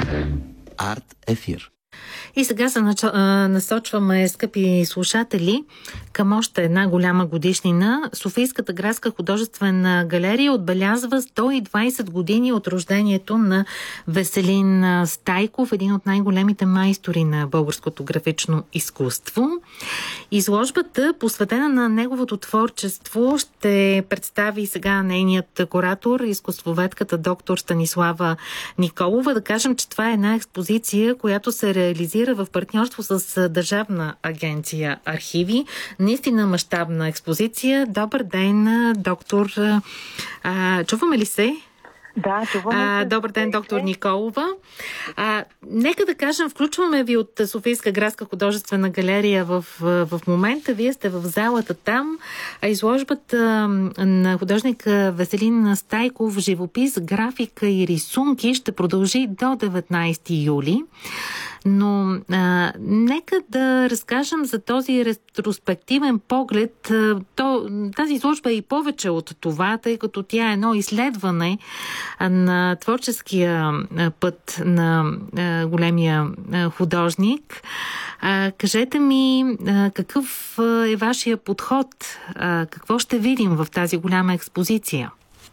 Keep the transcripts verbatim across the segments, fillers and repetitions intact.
Арт ефир. И сега се насочваме, скъпи слушатели, към още една голяма годишнина. Софийската градска художествена галерия отбелязва сто и двайсет години от рождението на Веселин Стайков, един от най-големите майстори на българското графично изкуство. Изложбата, посветена на неговото творчество, ще представи сега нейният куратор, изкуствоведката доктор Станислава Николова. Да кажем, че това е една експозиция, която се реализира в партньорство с Държавна агенция Архиви. Наистина мащабна експозиция. Добър ден, доктор. А, чуваме ли се? Да, чуваме се. Добър ден, доктор Николова. А, нека да кажем, включваме ви от Софийска градска художествена галерия в, в момента. Вие сте в залата там. А изложбата на художника Веселин Стайков, живопис, графика и рисунки ще продължи до деветнайсети юли. Но а, нека да разкажем за този ретроспективен поглед. То, тази изложба е и повече от това, тъй като тя е едно изследване на творческия път на а, големия а, художник. А, кажете ми, а, какъв е вашия подход? А, какво ще видим в тази голяма експозиция?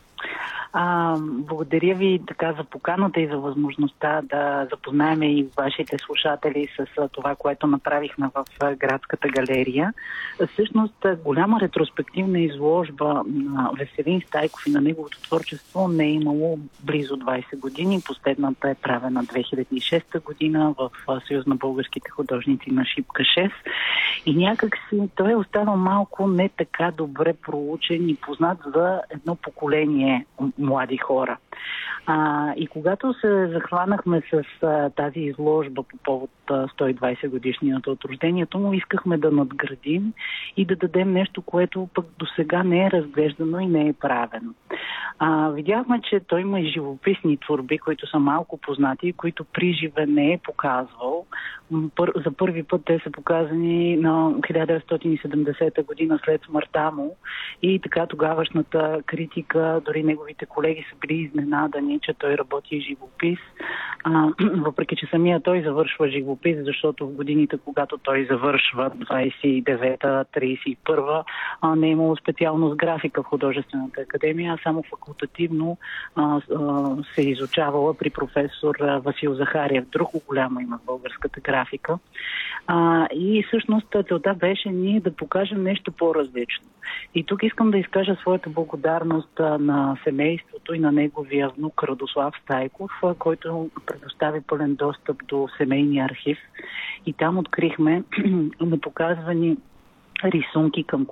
А, благодаря ви така за поканата и за възможността да запознаем и вашите слушатели с това, което направихме в градската галерия. Всъщност, голяма ретроспективна изложба на Веселин Стайков и на неговото творчество не е имало близо двайсет години. Последната е правена две хиляди и шеста година в Съюз на българските художници на Шипка шест. И някак си той е останал малко не така добре проучен и познат за едно поколение млади хора. А, и когато се захванахме с а, тази изложба по повод а, сто и двайсет годишнината от рождението му, искахме да надградим и да дадем нещо, което пък до сега не е разглеждано и не е правено. А, видяхме, че той има и живописни творби, които са малко познати и които при живе не е показвал. Пър, за първи път те са показани на хиляда деветстотин и седемдесета година след смъртта му и така тогавашната критика, дори неговите колеги са били изненадани, че той работи живопис, а, въпреки че самия той завършва живопис, защото в годините, когато той завършва двайсет и девета трийсет и първа, а, не е имало специалност графика в художествената академия, а само факултативно а, а, се изучавала при професор Васил Захариев, друго голямо има в българската графика. А, и всъщност целта беше ние да покажем нещо по-различно. И тук искам да изкажа своята благодарност на семейството и на неговия внук Радослав Стайков, който предостави пълен достъп до семейния архив. И там открихме непоказвани рисунки към